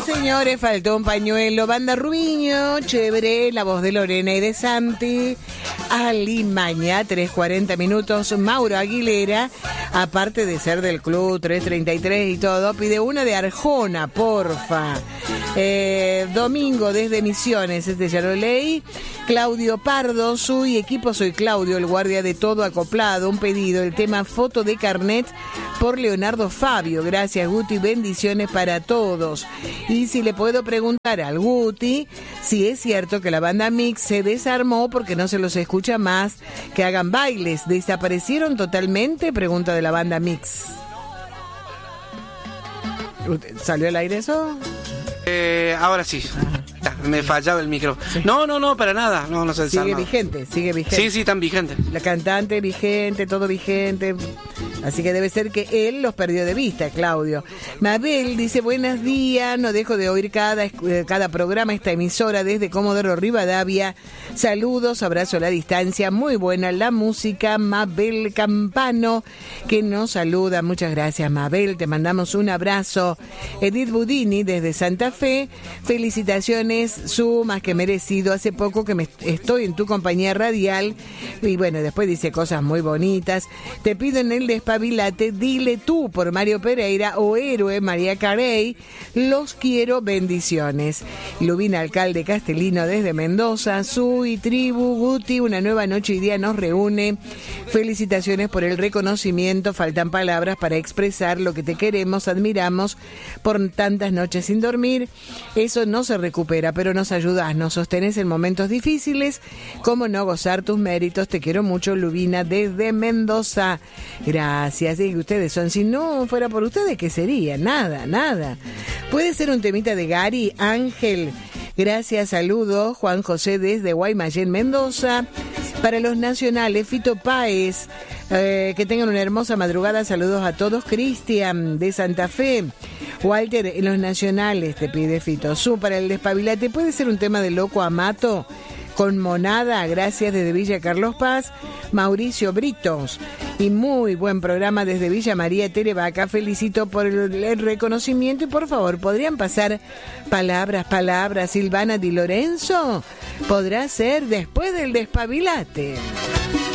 señores, faltó un pañuelo. Banda Rubiño, chévere, la voz de Lorena y de Santi. Alimaña, 3:40 minutos. Mauro Aguilera, aparte de ser del club 333 y todo, pide una de Arjona, porfa. Domingo desde Misiones, ya lo leí. Claudio Pardo, su equipo, soy Claudio, el guardia de todo acoplado. Un pedido, el tema Foto de Carnet por Leonardo Fabio. Gracias, Guti, bendiciones para todos. Y si le puedo preguntar al Guti si es cierto que la banda Mix se desarmó porque no se los escucha más, que hagan bailes. ¿Desaparecieron totalmente? Pregunta de la banda Mix. ¿Salió al aire eso? Ahora sí. Me fallaba el micro. Sí. No, para nada. No se sigue vigente. Sí, tan vigente. La cantante vigente, todo vigente. Así que debe ser que él los perdió de vista, Claudio. Mabel dice, buenos días, no dejo de oír cada programa, esta emisora desde Comodoro Rivadavia. Saludos, abrazo a la distancia, muy buena la música. Mabel Campano, que nos saluda. Muchas gracias, Mabel, te mandamos un abrazo. Edith Budini, desde Santa Fe, felicitaciones, su más que merecido. Hace poco que estoy en tu compañía radial. Y bueno, después dice cosas muy bonitas. Te pido en el despabilate, dile tú por Mario Pereira o Héroe María Carey. Los quiero, bendiciones. Lubina, alcalde Castellino desde Mendoza. Su y tribu, Guti, una nueva noche y día nos reúne. Felicitaciones por el reconocimiento. Faltan palabras para expresar lo que te queremos, admiramos por tantas noches sin dormir. Eso no se recupera, pero nos ayudas, nos sostenés en momentos difíciles. ¿Cómo no gozar tus méritos? Te quiero mucho, Lubina, desde Mendoza. Gracias. Y ustedes son, si no fuera por ustedes, ¿qué sería? Nada. Puede ser un temita de Gary Ángel. Gracias, saludos. Juan José desde Guaymallén, Mendoza. Para los nacionales, Fito Páez. Que tengan una hermosa madrugada. Saludos a todos. Cristian de Santa Fe. Walter, en los nacionales te pide Fito. Para el despabilate, puede ser un tema de Loco Amato con Monada. Gracias, desde Villa Carlos Paz. Mauricio Britos. Y muy buen programa desde Villa María Terevaca. Felicito por el reconocimiento. Y por favor, ¿podrían pasar palabras? Silvana Di Lorenzo? ¿Podrá ser después del despabilate?